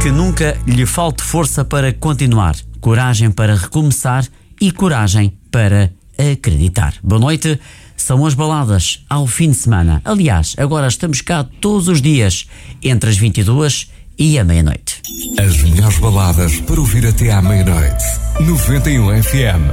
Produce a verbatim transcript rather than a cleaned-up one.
Que nunca lhe falte força para continuar, coragem para recomeçar e coragem para acreditar. Boa noite, são as baladas ao fim de semana. Aliás, agora estamos cá todos os dias, entre as vinte e duas e a meia-noite. As melhores baladas para ouvir até à meia-noite. noventa e um F M.